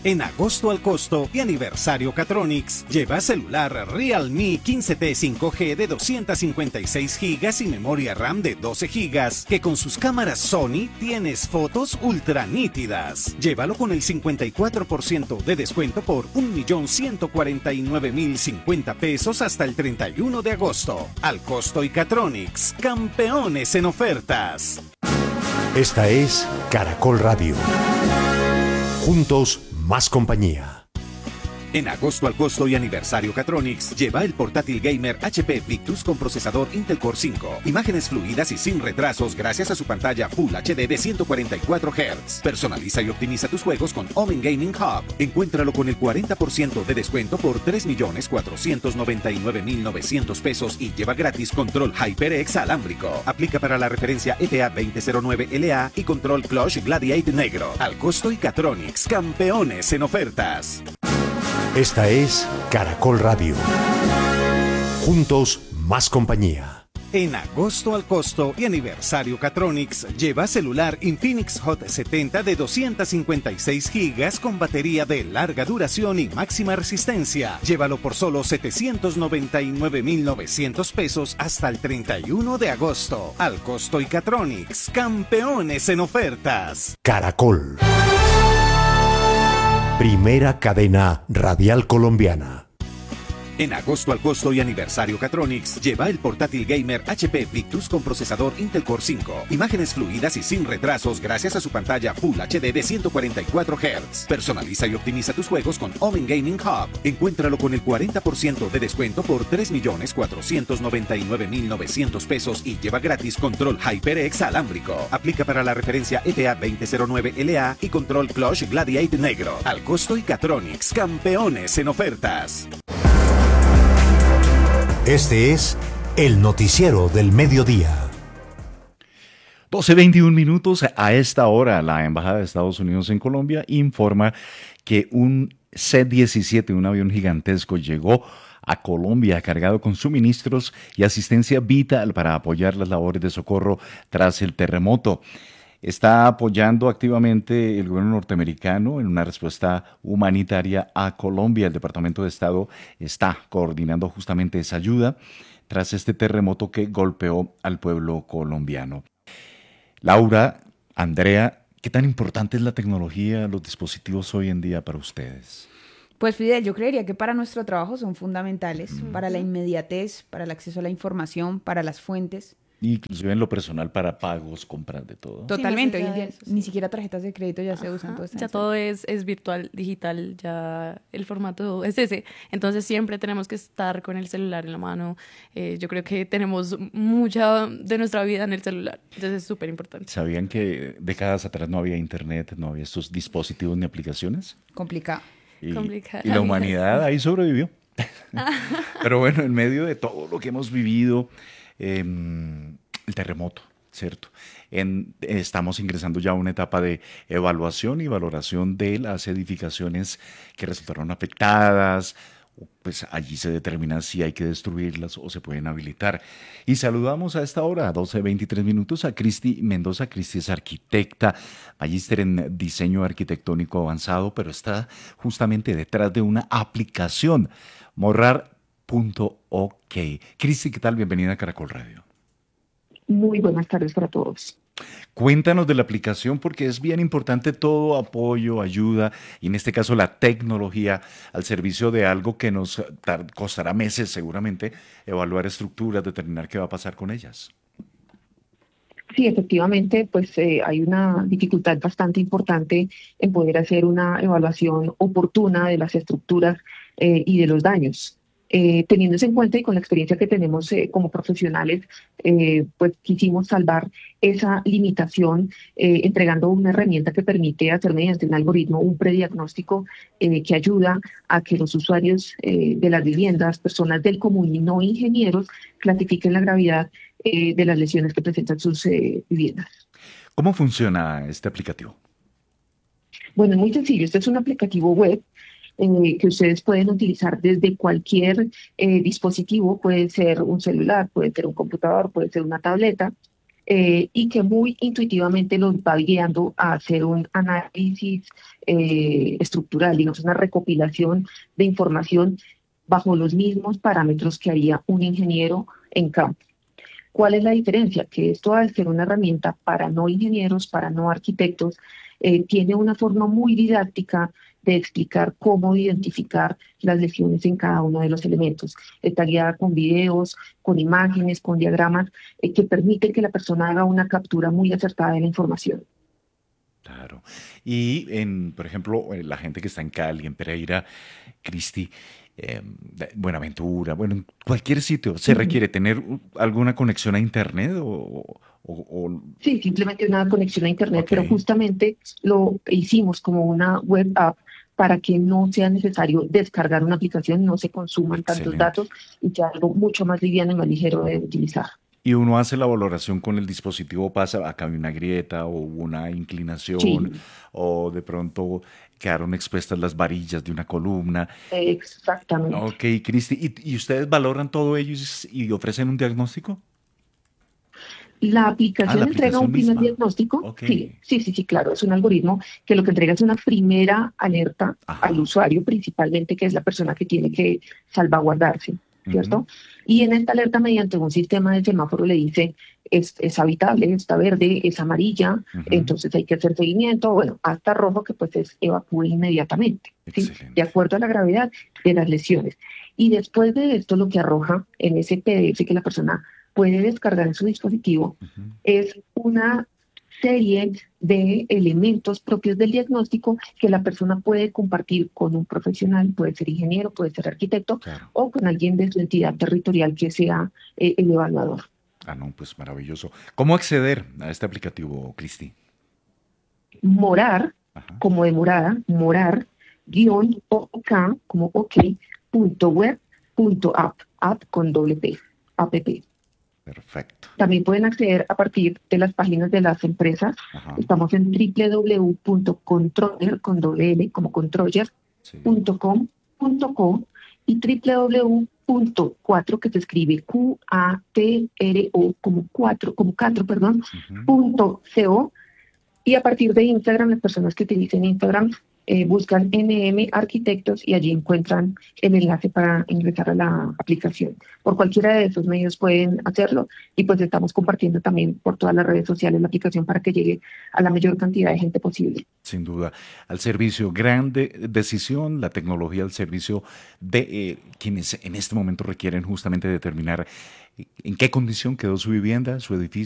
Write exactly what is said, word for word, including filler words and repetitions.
En agosto al costo y aniversario Catronics, lleva celular Realme quince T cinco G de doscientos cincuenta y seis gigas y memoria RAM de doce gigas, que con sus cámaras Sony tienes fotos ultra nítidas. Llévalo con el cincuenta y cuatro por ciento de descuento por un millón ciento cuarenta y nueve mil cincuenta pesos hasta el treinta y uno de agosto. Al costo y Catronics, campeones en ofertas. Esta es Caracol Radio. Juntos, más compañía. En agosto al costo y aniversario Catronics, lleva el portátil gamer H P Victus con procesador Intel Core cinco. Imágenes fluidas y sin retrasos gracias a su pantalla Full H D de ciento cuarenta y cuatro hertz. Personaliza y optimiza tus juegos con Omen Gaming Hub. Encuéntralo con el cuarenta por ciento de descuento por tres millones cuatrocientos noventa y nueve mil novecientos pesos y lleva gratis control HyperX alámbrico. Aplica para la referencia F A veinte cero nueve L A y control Clutch Gladiate negro. Al costo y Catronics, campeones en ofertas. Esta es Caracol Radio. Juntos, más compañía. En agosto al costo y aniversario Catronics, lleva celular Infinix Hot setenta de doscientos cincuenta y seis gigas con batería de larga duración y máxima resistencia. Llévalo por solo setecientos noventa y nueve mil novecientos pesos hasta el treinta y uno de agosto. Al costo y Catronics, campeones en ofertas. Caracol. Primera cadena radial colombiana. En agosto al costo y aniversario Catronics, lleva el portátil gamer H P Victus con procesador Intel Core cinco. Imágenes fluidas y sin retrasos gracias a su pantalla Full H D de ciento cuarenta y cuatro hertz. Personaliza y optimiza tus juegos con Omen Gaming Hub. Encuéntralo con el cuarenta por ciento de descuento por tres millones cuatrocientos noventa y nueve mil novecientos pesos y lleva gratis control HyperX alámbrico. Aplica para la referencia F A veinte cero nueve L A y control Clutch Gladiate negro. Al costo y Catronics, campeones en ofertas. Este es el noticiero del mediodía. doce veintiún minutos. A esta hora, la Embajada de Estados Unidos en Colombia informa que un C diecisiete, un avión gigantesco, llegó a Colombia cargado con suministros y asistencia vital para apoyar las labores de socorro tras el terremoto. Está apoyando activamente el gobierno norteamericano en una respuesta humanitaria a Colombia. El Departamento de Estado está coordinando justamente esa ayuda tras este terremoto que golpeó al pueblo colombiano. Laura, Andrea, ¿qué tan importante es la tecnología, los dispositivos hoy en día para ustedes? Pues Fidel, yo creería que para nuestro trabajo son fundamentales, mm. para la inmediatez, para el acceso a la información, para las fuentes. Inclusive en lo personal para pagos, compras de todo. Totalmente, Sí, hoy en día eso, sí. ni siquiera tarjetas de crédito ya Ajá, se usan. Todo ya todo es, es virtual, digital, ya el formato es ese. Entonces siempre tenemos que estar con el celular en la mano. Eh, yo creo que tenemos mucha de nuestra vida en el celular. Entonces es súper importante. ¿Sabían que décadas atrás no había internet, no había estos dispositivos ni aplicaciones? Complicado. Y, Complicado. y la humanidad ahí sobrevivió. Pero bueno, en medio de todo lo que hemos vivido, eh, el terremoto, ¿cierto? En, estamos ingresando ya a una etapa de evaluación y valoración de las edificaciones que resultaron afectadas. Pues allí se determina si hay que destruirlas o se pueden habilitar. Y saludamos a esta hora, a doce veintitrés minutos, a Cristi Mendoza. Cristi es arquitecta, magíster en diseño arquitectónico avanzado, pero está justamente detrás de una aplicación, morrar punto o k. Cristi, ¿qué tal? Bienvenida a Caracol Radio. Muy buenas tardes para todos. Cuéntanos de la aplicación porque es bien importante todo apoyo, ayuda y en este caso la tecnología al servicio de algo que nos tar- costará meses seguramente evaluar estructuras, determinar qué va a pasar con ellas. Sí, efectivamente, pues eh, hay una dificultad bastante importante en poder hacer una evaluación oportuna de las estructuras eh, y de los daños. Eh, teniéndose en cuenta y con la experiencia que tenemos eh, como profesionales, eh, pues quisimos salvar esa limitación eh, entregando una herramienta que permite hacer mediante un algoritmo un prediagnóstico eh, que ayuda a que los usuarios eh, de las viviendas, personas del común y no ingenieros, clasifiquen la gravedad eh, de las lesiones que presentan sus eh, viviendas. ¿Cómo funciona este aplicativo? Bueno, es muy sencillo. Este es un aplicativo web Eh, que ustedes pueden utilizar desde cualquier eh, dispositivo, puede ser un celular, puede ser un computador, puede ser una tableta, eh, y que muy intuitivamente los va guiando a hacer un análisis eh, estructural, digamos, una recopilación de información bajo los mismos parámetros que haría un ingeniero en campo. ¿Cuál es la diferencia? Que esto, al ser una herramienta para no ingenieros, para no arquitectos, eh, tiene una forma muy didáctica de explicar cómo identificar las lesiones en cada uno de los elementos. Está guiada con videos, con imágenes, con diagramas, eh, que permiten que la persona haga una captura muy acertada de la información. Claro. Y en, por ejemplo, eh, la gente que está en Cali, en Pereira, Cristi, eh, Buenaventura, bueno, en cualquier sitio, ¿se Ujú. requiere tener u- alguna conexión a internet o, o- o- Sí, simplemente una conexión a Internet, ok, pero justamente lo hicimos como una web app para que no sea necesario descargar una aplicación, no se consuman tantos excelente. datos y sea algo mucho más liviano y más ligero de utilizar. Y uno hace la valoración con el dispositivo, pasa, acá hay una grieta o una inclinación, Sí, o de pronto quedaron expuestas las varillas de una columna. exactamente. Ok, Cristi, ¿y, y ustedes valoran todo ello y, s- y ofrecen un diagnóstico? La Ah, la aplicación entrega un aplicación primer misma. diagnóstico. Ok. Sí, sí, sí, sí, claro. Es un algoritmo que lo que entrega es una primera alerta al Ajá. usuario, principalmente, que es la persona que tiene que salvaguardarse, Ujú. ¿cierto? Y en esta alerta, mediante un sistema de semáforo, le dice, es, es habitable, está verde, es amarilla, Ujú. entonces hay que hacer seguimiento, bueno, hasta rojo, que pues es evacúe inmediatamente, ¿sí? De Excelente. acuerdo a la gravedad de las lesiones. Y después de esto, lo que arroja en ese P D F que la persona puede descargar en su dispositivo Ujú. es una serie de elementos propios del diagnóstico que la persona puede compartir con un profesional, puede ser ingeniero, puede ser arquitecto, Claro. o con alguien de su entidad territorial que sea eh, el evaluador. Ah, no, pues maravilloso. ¿Cómo acceder a este aplicativo, Cristi? Morar, Ajá. como de morada, morar, guión ok, como ok, punto web, punto app, app con doble P, app. Perfecto. También pueden acceder a partir de las páginas de las empresas. Ajá. Estamos en w w w punto controller, con doble L, como controller, Sí. punto com punto co y w w w punto cuatro, que se escribe Q A T R O, como cuatro, como cuatro, perdón, Ujú. punto co. Y a partir de Instagram, las personas que utilicen Instagram eh, buscan N M Arquitectos y allí encuentran el enlace para ingresar a la aplicación. Por cualquiera de esos medios pueden hacerlo y pues estamos compartiendo también por todas las redes sociales la aplicación para que llegue a la mayor cantidad de gente posible. Sin duda, al servicio, grande decisión, la tecnología al servicio de eh, quienes en este momento requieren justamente determinar en qué condición quedó su vivienda, su edificio.